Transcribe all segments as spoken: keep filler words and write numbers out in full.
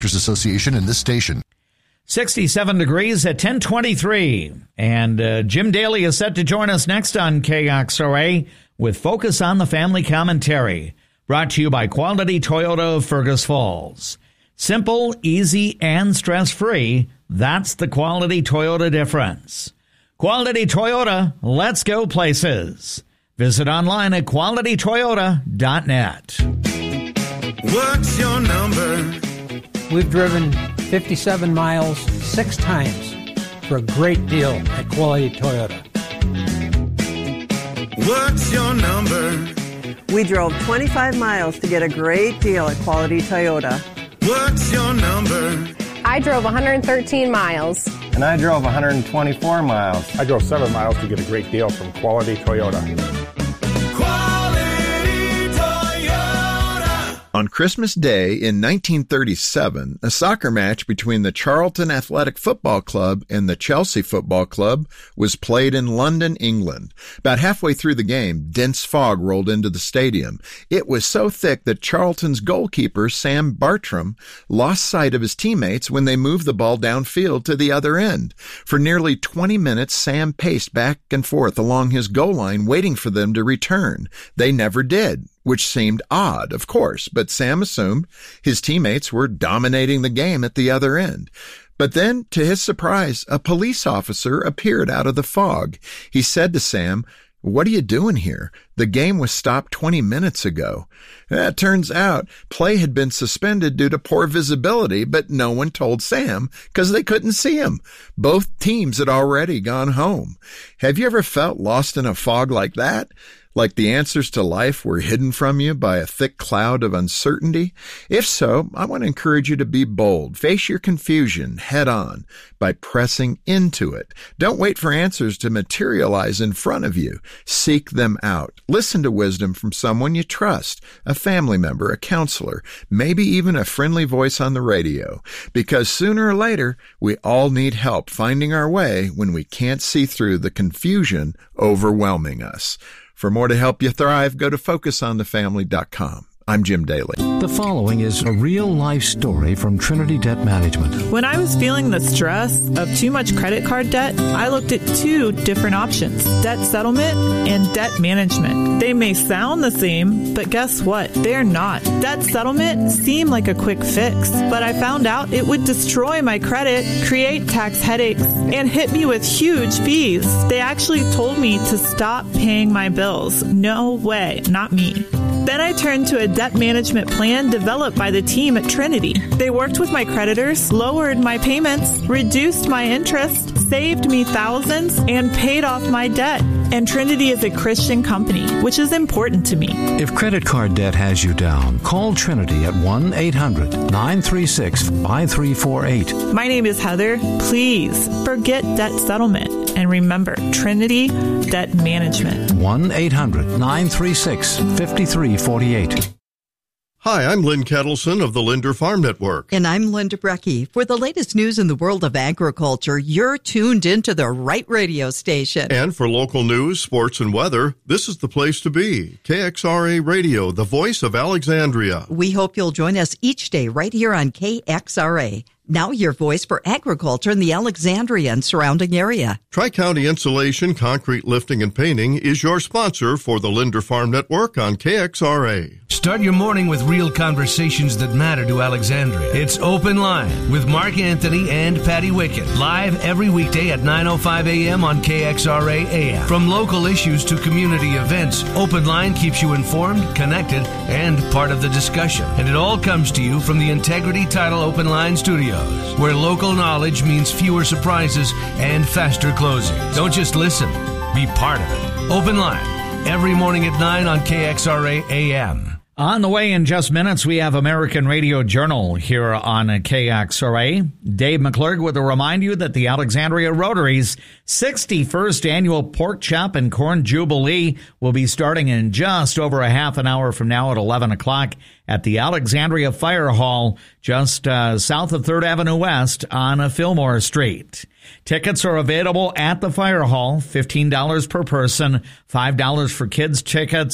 Association in this station. sixty-seven degrees at ten twenty-three. And uh, Jim Daly is set to join us next on K X R A with Focus on the Family Commentary. Brought to you by Quality Toyota of Fergus Falls. Simple, easy, and stress-free. That's the Quality Toyota difference. Quality Toyota, let's go places. Visit online at quality toyota dot net. What's your number? We've driven fifty-seven miles six times for a great deal at Quality Toyota. What's your number? We drove twenty-five miles to get a great deal at Quality Toyota. What's your number? I drove one hundred thirteen miles. And I drove one hundred twenty-four miles. I drove seven miles to get a great deal from Quality Toyota. On Christmas Day in nineteen thirty-seven, a soccer match between the Charlton Athletic Football Club and the Chelsea Football Club was played in London, England. About halfway through the game, dense fog rolled into the stadium. It was so thick that Charlton's goalkeeper, Sam Bartram, lost sight of his teammates when they moved the ball downfield to the other end. For nearly twenty minutes, Sam paced back and forth along his goal line, waiting for them to return. They never did, which seemed odd, of course, but Sam assumed his teammates were dominating the game at the other end. But then, to his surprise, a police officer appeared out of the fog. He said to Sam, "What are you doing here? The game was stopped twenty minutes ago." It turns out play had been suspended due to poor visibility, but no one told Sam because they couldn't see him. Both teams had already gone home. Have you ever felt lost in a fog like that? Like the answers to life were hidden from you by a thick cloud of uncertainty? If so, I want to encourage you to be bold. Face your confusion head on by pressing into it. Don't wait for answers to materialize in front of you. Seek them out. Listen to wisdom from someone you trust, a family member, a counselor, maybe even a friendly voice on the radio. Because sooner or later, we all need help finding our way when we can't see through the confusion overwhelming us. For more to help you thrive, go to focus on the family dot com. I'm Jim Daly. The following is a real-life story from Trinity Debt Management. When I was feeling the stress of too much credit card debt, I looked at two different options, debt settlement and debt management. They may sound the same, but guess what? They're not. Debt settlement seemed like a quick fix, but I found out it would destroy my credit, create tax headaches, and hit me with huge fees. They actually told me to stop paying my bills. No way, not me. Then I turned to a debt management plan developed by the team at Trinity. They worked with my creditors, lowered my payments, reduced my interest, saved me thousands, and paid off my debt. And Trinity is a Christian company, which is important to me. If credit card debt has you down, call Trinity at one eight hundred nine three six five three four eight. My name is Heather. Please forget debt settlement. And remember, Trinity Debt Management. one eight hundred nine three six five three four eight. Hi, I'm Lynn Kettleson of the Linder Farm Network. And I'm Linda Brecky. For the latest news in the world of agriculture, you're tuned into the right radio station. And for local news, sports, and weather, this is the place to be. K X R A Radio, the voice of Alexandria. We hope you'll join us each day right here on K X R A. Now your voice for agriculture in the Alexandria and surrounding area. Tri-County Insulation, Concrete Lifting and Painting is your sponsor for the Linder Farm Network on K X R A. Start your morning with real conversations that matter to Alexandria. It's Open Line with Mark Anthony and Patty Wickett. Live every weekday at nine oh five a.m. on K X R A A M. From local issues to community events, Open Line keeps you informed, connected, and part of the discussion. And it all comes to you from the Integrity Title Open Line Studios, where local knowledge means fewer surprises and faster closing. Don't just listen, be part of it. Open Line, every morning at nine on K X R A A M. On the way in just minutes, we have American Radio Journal here on K X R A. Dave McClurg with a remind you that the Alexandria Rotary's sixty-first annual Pork Chop and Corn Jubilee will be starting in just over a half an hour from now at eleven o'clock at the Alexandria Fire Hall, just uh, south of third Avenue West on Fillmore Street. Tickets are available at the Fire Hall, fifteen dollars per person, five dollars for kids' tickets.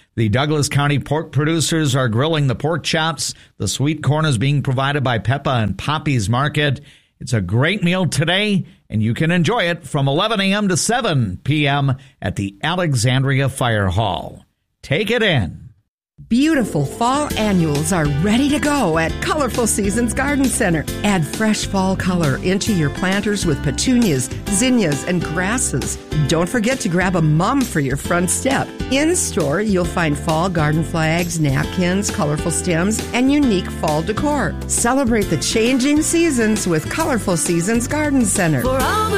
The Douglas County pork producers are grilling the pork chops. The sweet corn is being provided by Peppa and Poppy's Market. It's a great meal today, and you can enjoy it from eleven a.m. to seven p.m. at the Alexandria Fire Hall. Take it in. Beautiful fall annuals are ready to go at Colorful Seasons Garden Center. Add fresh fall color into your planters with petunias, zinnias, and grasses. Don't forget to grab a mum for your front step. In store, you'll find fall garden flags, napkins, colorful stems, and unique fall decor. Celebrate the changing seasons with Colorful Seasons Garden Center. For all the